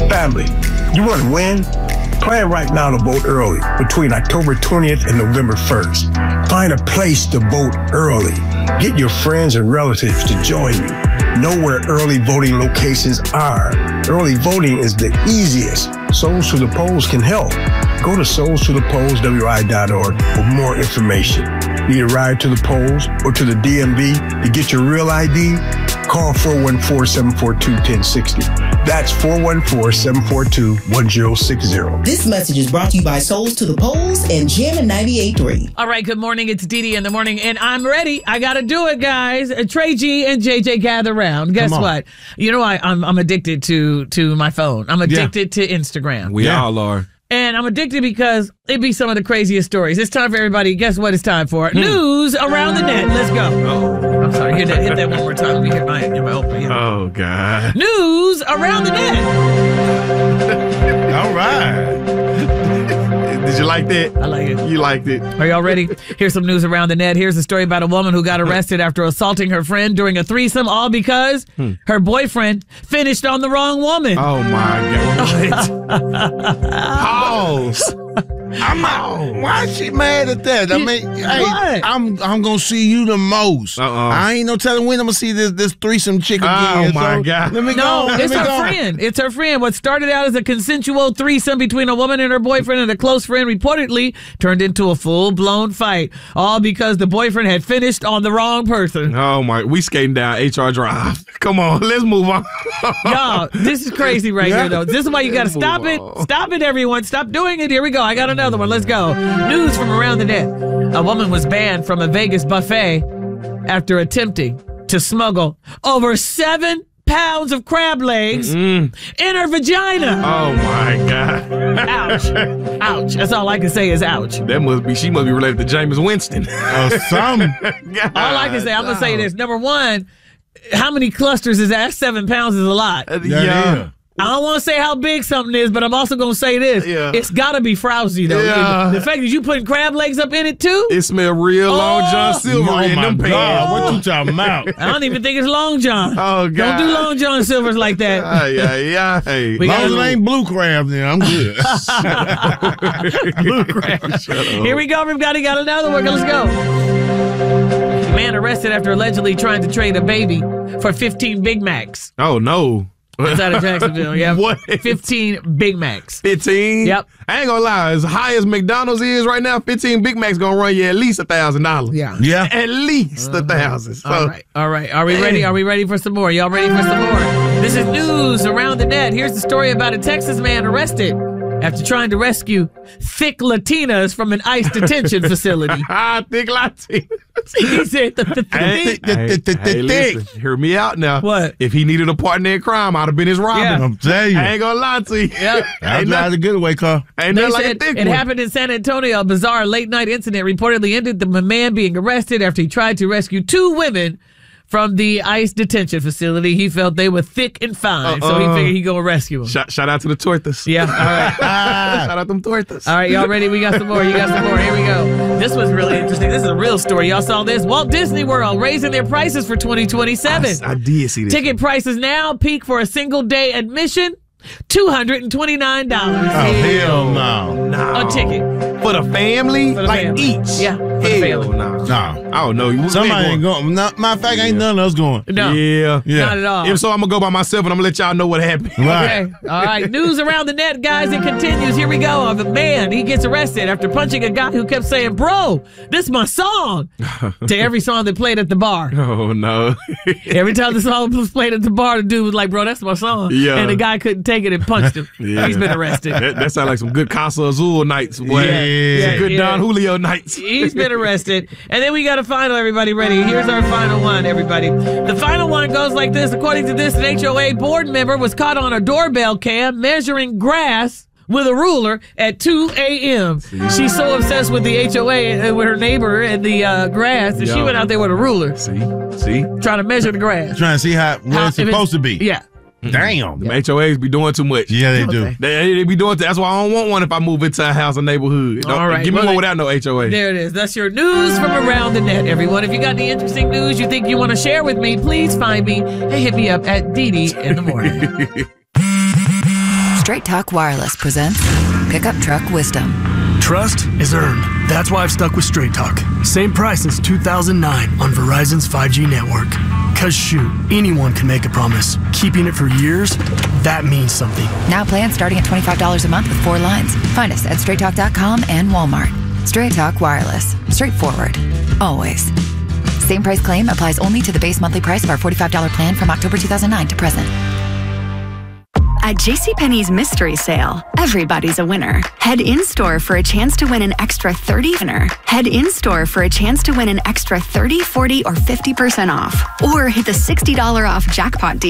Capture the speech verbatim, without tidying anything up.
Family, you want to win? Plan right now to vote early between October twentieth and November first. Find a place to vote early. Get your friends and relatives to join you. Know where early voting locations are. Early voting is the easiest. Souls to the Polls can help. Go to souls to the polls w i dot org for more information. Need a ride to the polls or to the D M V to get your real I D? Call four one four, seven four two, one zero six zero. That's four one four, seven four two, one zero six zero. This message is brought to you by Souls to the Polls and Jammin' ninety-eight point three. All right, good morning. It's Dee Dee in the morning, and I'm ready. I got to do it, guys. Uh, Trey G and J J gather round. Guess what? You know, I, I'm I'm addicted to to my phone. I'm addicted yeah. to Instagram. We yeah. all are. And I'm addicted because it be some of the craziest stories. It's time for everybody. Guess what it's time for? Hmm. News around the net. Let's go. Oh, I'm sorry. Hit that, hit that one more time. Let me hit my, hit my open. Hit oh, God. News around the net. All right. Did you like that? I like it. You liked it. Are y'all ready? Here's some news around the net. Here's a story about a woman who got arrested after assaulting her friend during a threesome, all because hmm. her boyfriend finished on the wrong woman. Oh, my God. Pause. I'm out. Why is she mad at that? I mean, hey, what? I'm I'm gonna see you the most. Uh-uh. I ain't no telling when I'm gonna see this this threesome chick again. Oh my so God! Let me no, go. Let it's me her go. friend. It's her friend. What started out as a consensual threesome between a woman and her boyfriend and a close friend reportedly turned into a full blown fight, all because the boyfriend had finished on the wrong person. Oh my! We skating down H R Drive. Come on, let's move on. Y'all, this is crazy right yeah. here, though. This is why you got to stop it. Stop it, everyone. Stop doing it. Here we go. I got another one. Let's go. News from around the net. A woman was banned from a Vegas buffet after attempting to smuggle over seven pounds of crab legs Mm-mm. in her vagina. Oh, my God. Ouch. Ouch. That's all I can say is ouch. That must be, she must be related to James Winston. Or something. All I can say, I'm going to say this. Number one, how many clusters is that? Seven pounds is a lot. Uh, yeah. yeah. I don't want to say how big something is, but I'm also going to say this. Yeah. It's got to be frowsy, though. Yeah. The fact that you putting crab legs up in it, too? It smell real oh. Long John Silver oh in my them God. pants. What you talking about? I don't even think it's Long John. Oh, God. Don't do Long John Silvers like that. Yeah, yeah, yeah. Hey. As long as it ain't blue crab, then I'm good. Blue crab. Here we go, everybody. Got another one. Let's go. Man arrested after allegedly trying to trade a baby for fifteen Big Macs. Oh, no. Inside of Jacksonville, yeah. What? fifteen Big Macs. fifteen? Yep. I ain't gonna lie. As high as McDonald's is right now, fifteen Big Macs gonna run you at least a thousand dollars. Yeah. Yeah. At least a thousand. So. All right. All right. Are we ready? Are we ready for some more? Y'all ready for some more? This is news around the net. Here's the story about a Texas man arrested after trying to rescue thick Latinas from an ICE detention facility. Ah, thick Latinas. He said the, the, the, hey, thick. Hey, hey, hey, listen, hear me out now. What? If he needed a partner in crime, I'd have been his Robin. Yeah. I'm telling you. I ain't gonna lie to you. Yep. I'm not a good away car. Ain't They nothing like said a thick it one. happened in San Antonio. A bizarre late-night incident reportedly ended the man being arrested after he tried to rescue two women from the ICE detention facility. He felt they were thick and fine, uh, so he uh, figured he'd go rescue them. Shout, shout out to the tortas. Yeah, all right. Shout out them tortas. All right, y'all ready? We got some more. You got some more. Here we go. This was really interesting. This is a real story. Y'all saw this? Walt Disney World raising their prices for twenty twenty-seven. I, I did see this. Ticket prices now peak for a single day admission, two hundred twenty-nine dollars. Oh, hell no. No. A ticket. For the family? For the like family. each? Yeah, for the Hell family. no. No. I don't know. You Somebody ain't going. No, matter of fact, ain't none of us going. No. Yeah. Yeah. Not at all. If so, I'm going to go by myself and I'm going to let y'all know what happened. Right. Okay. All right. News around the net, guys. It continues. Here we go. Of a man, he gets arrested after punching a guy who kept saying, "Bro, this is my song," to every song that played at the bar. Oh, no. Every time the song was played at the bar, the dude was like, "Bro, that's my song." Yeah. And the guy couldn't take it and punched him. Yeah. He's been arrested. That, that sounds like some good Casa Azul nights, boy. Yeah. Some good Yeah. Don Julio nights. He's been arrested. And then we got a final, everybody ready. Here's our final one, everybody. The final one goes like this. According to this, an H O A board member was caught on a doorbell cam measuring grass with a ruler at two a.m. She's so obsessed with the H O A and with her neighbor and the uh, grass that she Yo. went out there with a ruler. See? See? Trying to measure the grass. Trying to see how where How- it's if supposed to be. Yeah. Damn. Them H O As be doing too much. Yeah, they do. They, they be doing. That's why I don't want one if I move into a house or neighborhood. Don't- All right. Give me Well, one they- without no H O A. There it is. That's your news from around the net, everyone. If you got any interesting news you think you want to share with me, please find me and hit me up at Dee Dee in the morning. Straight Talk Wireless presents Pickup Truck Wisdom. Trust is earned. That's why I've stuck with Straight Talk. Same price since two thousand nine on Verizon's five G network. Cause shoot, anyone can make a promise. Keeping it for years, that means something. Now plans starting at twenty-five dollars a month with four lines. Find us at straight talk dot com and Walmart. Straight Talk Wireless. Straightforward. Always. Same price claim applies only to the base monthly price of our forty-five dollars plan from October two thousand nine to present. At JCPenney's Mystery Sale, everybody's a winner. Head in-store for a chance to win an extra thirty winner. Head in-store for a chance to win an extra thirty, forty, or fifty percent off. Or hit the sixty dollars off jackpot deal.